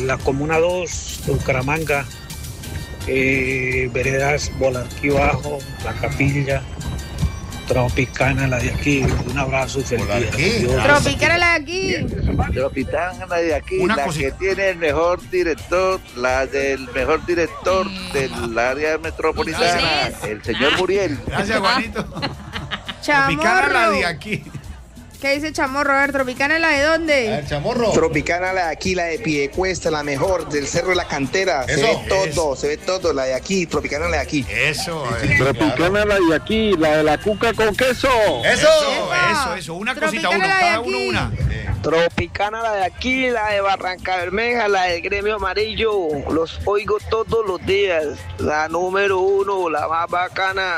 la Comuna 2 de Bucaramanga, veredas Bolarquí Bajo, La Capilla, Tropicana, la de aquí. Un abrazo y feliz día. Tropicana, la de aquí. Tropicana, la de aquí. Una la cosita. que tiene el mejor director, la del mejor director del área metropolitana, el señor Muriel. Gracias, Juanito. Tropicana, la de Chamorro. aquí. ¿Qué dice Chamorro? A ver, Tropicana, ¿la de dónde? Chamorro. Tropicana, la de aquí, la de Piedecuesta, la mejor, del Cerro de la Cantera. Eso. Se ve todo, la de aquí, Tropicana, la de aquí. Eso. Tropicana, la de aquí, la de la cuca con queso. Eso. Una cosita, Tropicana, uno, la de cada aquí. uno una. Tropicana, la de aquí, la de Barranca Bermeja, la del Gremio Amarillo. Los oigo todos los días. La número 1, la más bacana.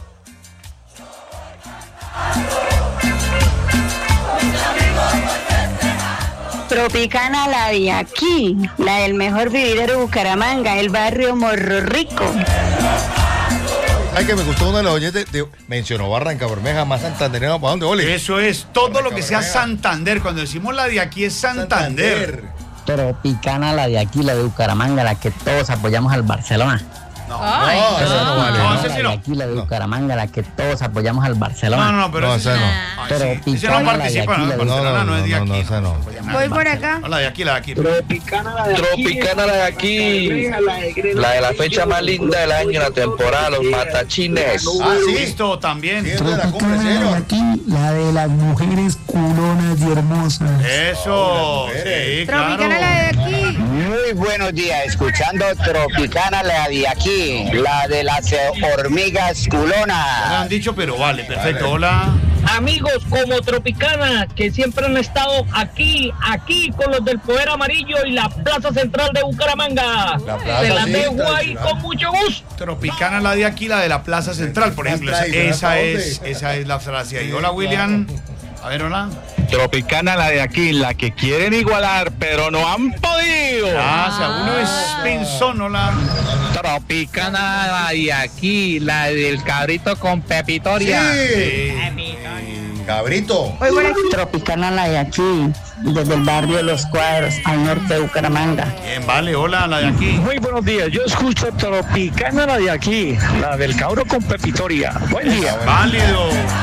Tropicana, la de aquí, la del mejor vividero de Bucaramanga, el barrio Morro Rico. Ay, que me gustó uno de los oyentes, mencionó Barranca Bermeja, más santandereano, ¿para dónde, Oli? Eso es, todo lo que sea Santander. Cuando decimos la de aquí es Santander. Tropicana, la de aquí, la de Bucaramanga, la que todos apoyamos al Barcelona. Ay, esa no vale. No, La ese sí de no. aquí, la de Bucaramanga, la que todos apoyamos al Barcelona. No, pero ese ese no. Ay, sí. Ese no Tropicana, participa, la de no, aquí, Barcelona no es de aquí. esa no. voy por acá. No, la de aquí, la de aquí. Tropicana, la de aquí. Tropicana, la de aquí. La de la fecha más linda del año, la temporada, los matachines. Ah, sí. Listo, también. Sí, de la cumbre, señor. aquí, la de las mujeres culonas y hermosas. Eso, sí, Tropicana, claro. la de aquí. Muy buenos días, escuchando Tropicana, la de aquí, la de las hormigas No me culonas. han dicho, pero vale, perfecto. Hola. Amigos como Tropicana, que siempre han estado aquí con los del Poder Amarillo y la Plaza Central de Bucaramanga. La plaza, Se las sí, dejo ahí tradicional. con mucho gusto. Tropicana, la de aquí, la de la Plaza Central, por ejemplo. Esa es la frase ahí. Hola, William. A ver, hola. Tropicana, la de aquí, la que quieren igualar, pero no han podido. Gracias. Uno es Pinzón, hola. Tropicana, la de aquí, la del cabrito con pepitoria. Sí. Cabrito. Voy por aquí. Tropicana, la de aquí, desde el barrio Los Cuadros, al norte de Bucaramanga. Bien, vale, hola, la de aquí. Muy buenos días, yo escucho Tropicana, la de aquí, la del cabro con pepitoria. Buen día. Válido.